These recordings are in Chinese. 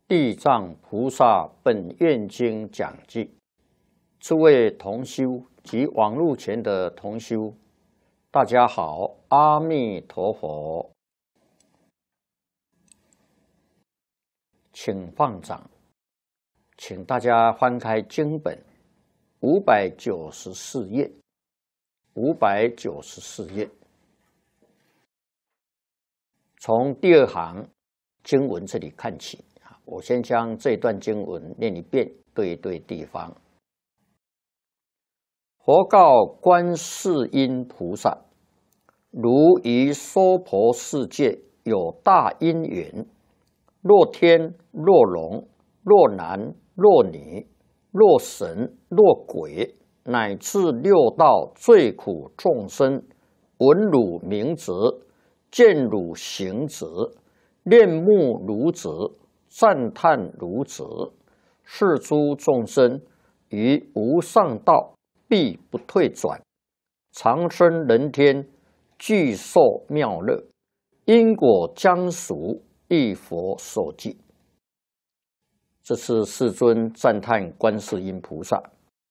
地藏菩萨本愿经讲记，诸位同修及网络前的同修，大家好，阿弥陀佛，请放掌，请大家翻开经本594页，594页，从第二行经文这里看起。我先将这段经文念一遍，对一对地方。佛告观世音菩萨：如于娑婆世界有大因缘，若天若龙若男若女若神若鬼，乃至六道最苦众生，闻汝名字，见汝形质，恋慕汝子，赞叹汝子，是诸众生于无上道必不退转，长生人天，具受妙乐，因果将属一佛所记。这是世尊赞叹观世音菩萨。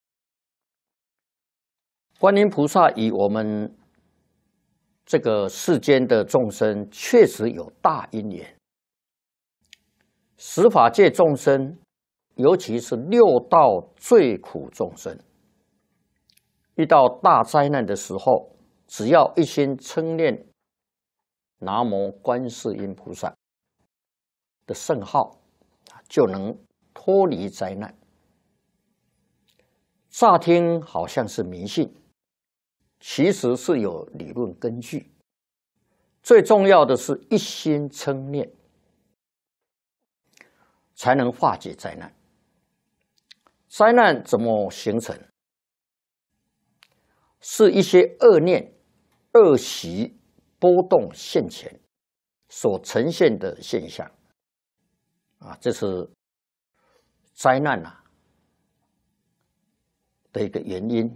观音菩萨与我们这个世间的众生确实有大因缘。十法界众生，尤其是六道最苦众生，遇到大灾难的时候，只要一心称念南无观世音菩萨的圣号，就能脱离灾难。乍听好像是迷信，其实是有理论根据。最重要的是一心称念，才能化解灾难。灾难怎么形成？是一些恶念、恶习波动现前所呈现的现象。这是灾难的一个原因。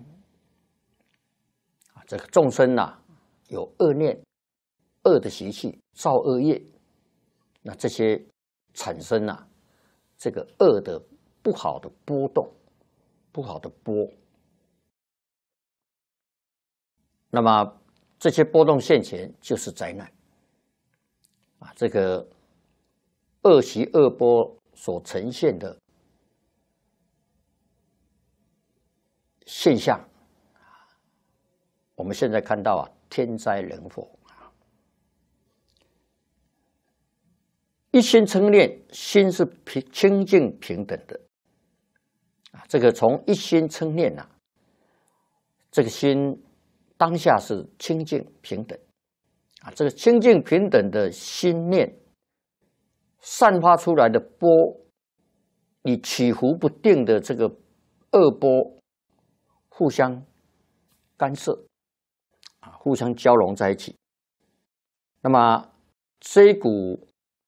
这个众生有恶念、恶的习气，造恶业，那这些产生这个恶的不好的波动，不好的波。那么这些波动现前就是灾难。这个恶习恶波所呈现的现象，我们现在看到天灾人祸。一心称念，心是清净平等的。这个从一心称念这个心当下是清净平等。这个清净平等的心念散发出来的波，与起伏不定的这个恶波互相干涉，互相交融在一起。那么这一股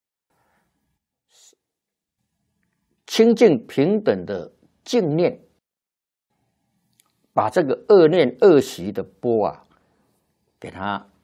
清净平等的净念，把这个恶念恶习的波给它